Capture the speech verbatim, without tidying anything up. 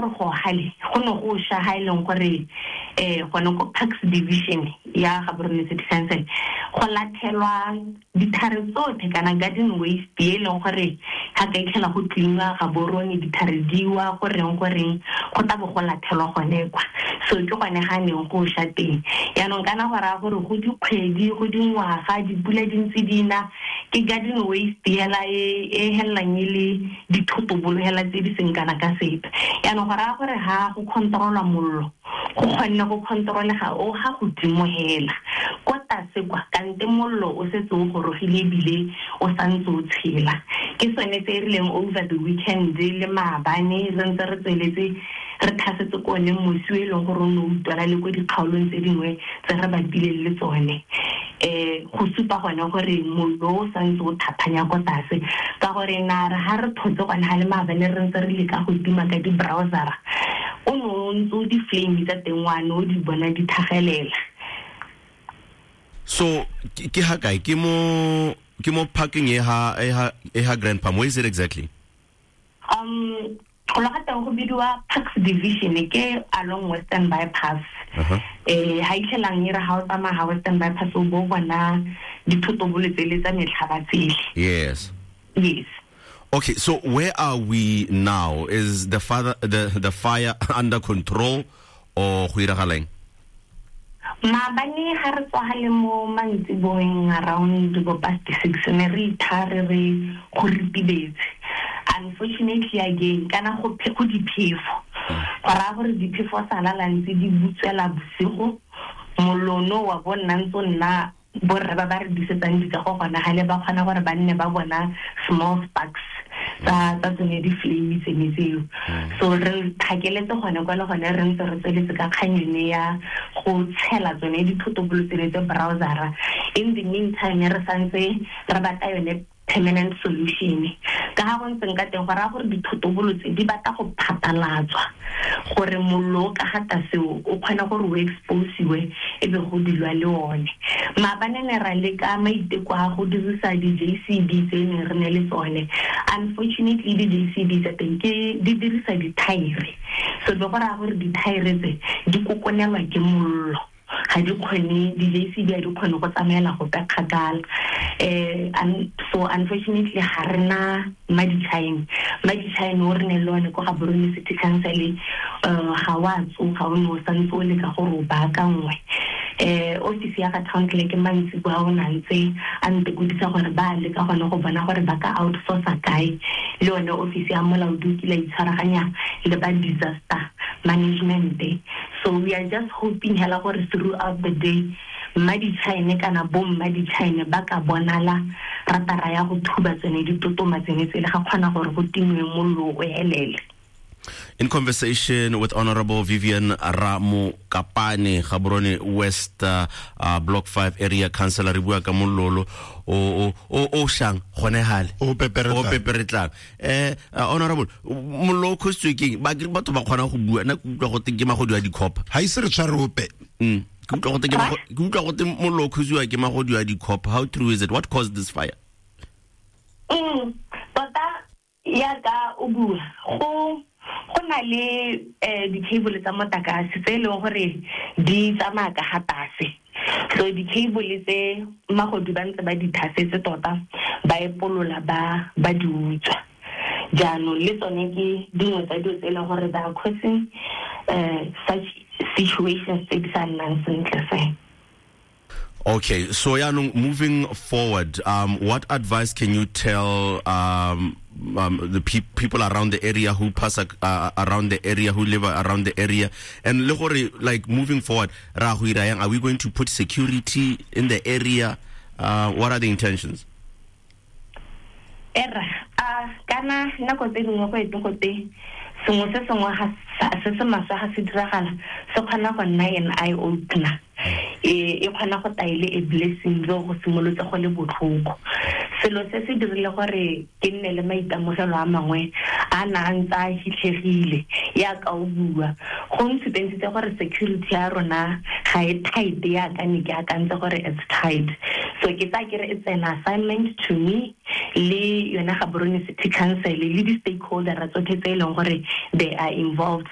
gore go hale go no go sha ha ileng gore eh gone go tax division ya Gaborone City Council go lathelwa dithare tsotlhe kana garden waste e leng gore ga ka itlhela go tlinga Gaborone dithare diwa gore reng gore go tla go lathelwa gone kwa so ke gone ga neng go sha teng ya no kana go ra gore go dikgwedi go dingwaga dipula dintsi dina ke garden waste hela e e hellang ile dithotobolo hela tse di seng kana ka sepe ya no go ra gore ha go controlla mollo go kgona go controlla ga o ha go dimohela go tase kwa kante mollo o setse o gorogile bile o santse o tshela ke sone se rileng over the weekend le maabane re ntse re tsweletse re thasetse go ne moswe le go rona o tswala le go dikgaolong tse dingwe tse re ba dileng le tsone eh go supa gone gore mollo o santse o thapanya go tase ka gore na re ha re thotse gone ha le maabane re ntse re le ka go tima ka di browser o no ntse di flame tsa tengwane o di bona di tlhagelela. So ke ha kae ke mo ke mo parking e ha e ha e ha Grand Palm, where is it exactly? Um go la ga go bidiwa Tax Division ke along Western Bypass. Uh-huh. Eh ha itlhelang ira ha o tsama ha Western Bypass o bo bona dithotobolo tse le tsa metlhabatsele. Yes. Yes. Okay, so where are we now? Is the father the the fire under control or go iragaleng? Maabane ha re tswagale mo mantsi boeng around go past six ne re thare re go ripibetse. Unfortunately again kana go go diphefo ga gore diphefo sala la ntse di butswela bosigo molono wa bona ntse nna borre ba ba re disetsang di ka go gona ga le ba kgona gore ba nne ba bona small sparks tsa tsa tsone di flame tse metseo so re thakeletse gone kwa le gone re ntse re tsweletse ka kganyone ya go tshela tsone dithotobolo tse tse browser in the meantime re santse re batla yone permanent solution ka ha go ntse ka teng go ra gore dithotobolo tse di batla go phatalatswa gore mollo ka gata seo o kgona gore o expose we e be go dilwa le one maabane ne ra le ka maiteko a go dirisa di J C B tse ne re ne le tsone unfortunately di J C B tse teng ke di dirisa di tire so be go ra gore di tire tse di kokonelwa ke mollo ga di khone di J C B di khone go tsamaela go pekgakala eh and so unfortunately ha rena maditshine maditshine o rene lone go Gaborone City Council eh ga wa tso ga o no santse o le ka go ba ka nngwe eh office ya ka town le ke mantsi ba o nantse ante go ditsa gore ba le ka gona go bona gore ba ka outsource kae le one office ya molaodi ke la itshwaraganya le ba disaster management. So we are just hoping hela gore throughout the day madi China kana bom madi China ba ka bonala ratara ya go thuba tsene di totoma tsene tsele ga kgona gore go timwe mollo o helele. In conversation with Honorable Vivian Ramo Kapane, Gaborone West uh, uh, Block five Area Councillor, Ribua Kamololo, o o o shang khonehale o peperetlang o peperetlang eh uh, Honorable mollo go speaking ba ke batho ba khona go bua na go go teng ke magodi a dikhopa ha ise re tshware ope mm go go teng ke go go teng mollo go tswa ke magodi a dikhopa. How true is it? What caused this fire? mm tota ya ka o bua go go na le eh di cable tsa motlakase tse leng gore di tsamaya ka hatase so di cable tse magodi ba ntse ba di thasetse tota ba epolola ba ba di utswa jano le tsone ke dingwe tsa dilo tse leng gore ba causing eh such situations tse di sa nnang sentle se. Okay, so yeah, no, moving forward, um, what advice can you tell um, um, the pe- people around the area who pass uh, around the area, who live around the area, and like moving forward, are we going to put security in the area? Uh, what are the intentions? Era, ah, kana na ko tse dingwe go eteng te sengwe se sengwe ga se se maswa ga se diragala se kgona go nna en eye opener e e kgona go taile a blessing go go simolotse go le botlhoko selo se se dirile gore ke nne le maitemogelo a mangwe a na ntsa hitlhegile ya ka o bua go ntshitsentse gore security ya rona ga e tight ya ka ne ke akantse gore it's tight so ke tsa ke re it's an assignment to me le yona Gaborone City Council le di stakeholders tsotlhe tse leng gore they are involved